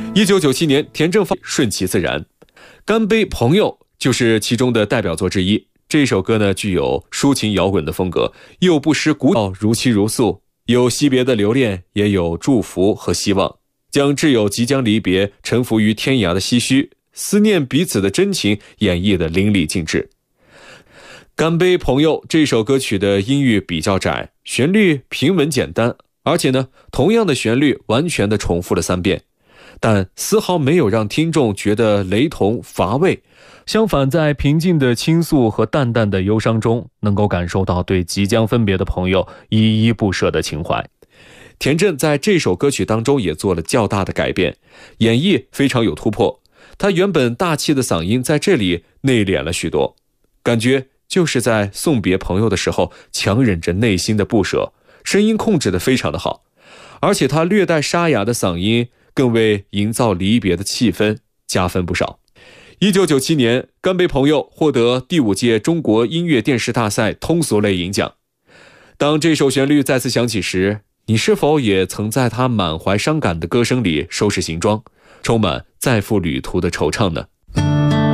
1997年，田震放顺其自然，干杯朋友就是其中的代表作之一。这首歌呢，具有抒情摇滚的风格，又不失古老如泣如诉，有惜别的留恋，也有祝福和希望，将挚友即将离别、沉浮于天涯的唏嘘、思念彼此的真情演绎得淋漓尽致。干杯朋友这首歌曲的音域比较窄，旋律平稳简单，而且呢，同样的旋律完全的重复了3遍，但丝毫没有让听众觉得雷同乏味，相反，在平静的倾诉和淡淡的忧伤中，能够感受到对即将分别的朋友依依不舍的情怀。田震在这首歌曲当中也做了较大的改变，演绎非常有突破，他原本大气的嗓音在这里内敛了许多，感觉就是在送别朋友的时候强忍着内心的不舍，声音控制得非常的好，而且他略带沙哑的嗓音更为营造离别的气氛加分不少。1997年，干杯朋友获得第5届中国音乐电视大赛通俗类银奖。当这首旋律再次响起时，你是否也曾在他满怀伤感的歌声里收拾行装，充满再赴旅途的惆怅呢？